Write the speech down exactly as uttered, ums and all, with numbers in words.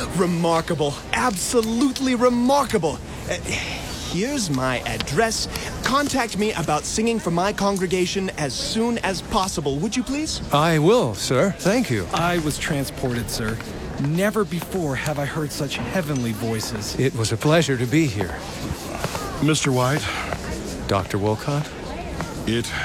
Remarkable. Absolutely remarkable. Uh, here's my address. Contact me about singing for my congregation as soon as possible, would you please? I will, sir. Thank you. I was transported, sir. Never before have I heard such heavenly voices. It was a pleasure to be here. Mister White, Doctor Wolcott? it